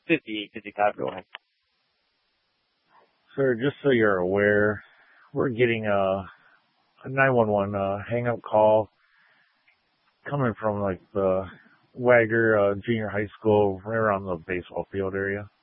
5855, go ahead. Sir, just so you're aware, we're getting a 911 hang-up call coming from like the Wagger Junior High School right around the baseball field area.